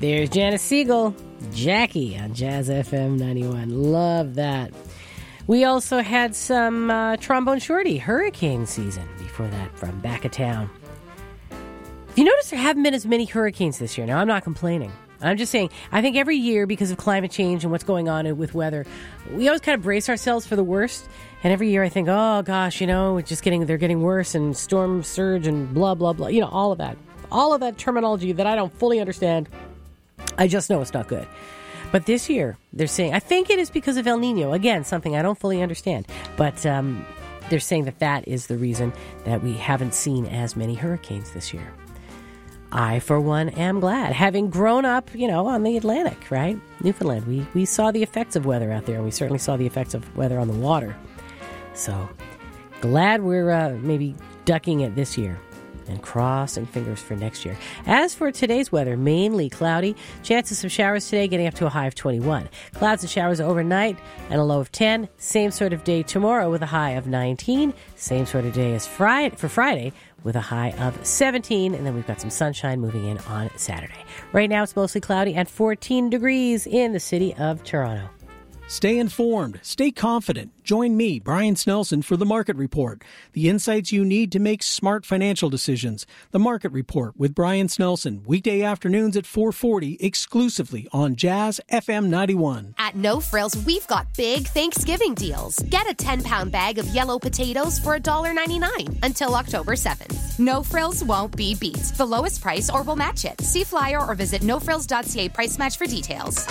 There's Janice Siegel, Jackie on Jazz FM 91. Love that. We also had some Trombone Shorty, hurricane season, before that from back of town. You notice there haven't been as many hurricanes this year. Now, I'm not complaining. I'm just saying, I think every year, because of climate change and what's going on with weather, we always kind of brace ourselves for the worst. And every year I think, oh gosh, they're getting worse, and storm surge and blah, blah, blah. All of that. All of that terminology that I don't fully understand. I just know it's not good. But this year, they're saying, I think it is because of El Nino. Again, something I don't fully understand. But they're saying that is the reason that we haven't seen as many hurricanes this year. I, for one, am glad. Having grown up, on the Atlantic, right? Newfoundland, we saw the effects of weather out there, and we certainly saw the effects of weather on the water. So, glad we're maybe ducking it this year and crossing fingers for next year. As for today's weather, mainly cloudy. Chances of showers today getting up to a high of 21. Clouds and showers overnight and a low of 10. Same sort of day tomorrow with a high of 19. Same sort of day as Friday with a high of 17. And then we've got some sunshine moving in on Saturday. Right now it's mostly cloudy and 14 degrees in the city of Toronto. Stay informed. Stay confident. Join me, Brian Snelson, for The Market Report. The insights you need to make smart financial decisions. The Market Report with Brian Snelson. Weekday afternoons at 4:40 exclusively on Jazz FM 91. At No Frills, we've got big Thanksgiving deals. Get a 10-pound bag of yellow potatoes for $1.99 until October 7th. No Frills won't be beat. The lowest price or we'll match it. See flyer or visit nofrills.ca price match for details.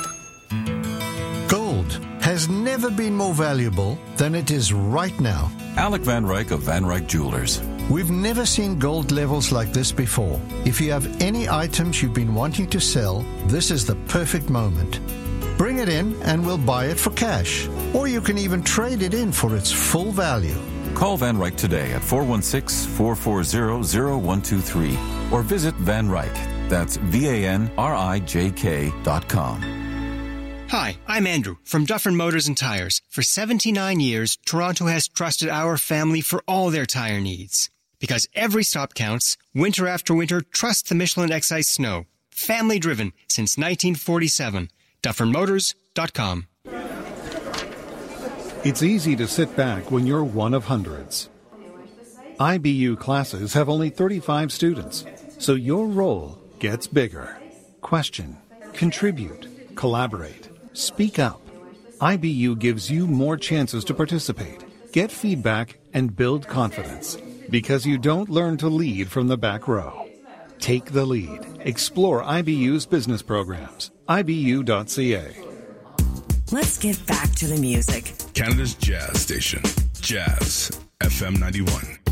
Gold has never been more valuable than it is right now. Alec Van Ryk of Van Ryk Jewelers. We've never seen gold levels like this before. If you have any items you've been wanting to sell, this is the perfect moment. Bring it in and we'll buy it for cash. Or you can even trade it in for its full value. Call Van Ryk today at 416-440-0123 or visit Van Ryk. That's VANRIJK.com. Hi, I'm Andrew from Dufferin Motors and Tires. For 79 years, Toronto has trusted our family for all their tire needs. Because every stop counts, winter after winter, trust the Michelin Excise Snow. Family driven since 1947. DufferinMotors.com. It's easy to sit back when you're one of hundreds. IBU classes have only 35 students, so your role gets bigger. Question, contribute, collaborate. Speak up. IBU gives you more chances to participate, get feedback, and build confidence. Because you don't learn to lead from the back row. Take the lead. Explore IBU's business programs. IBU.ca. Let's get back to the music. Canada's Jazz Station. Jazz FM 91.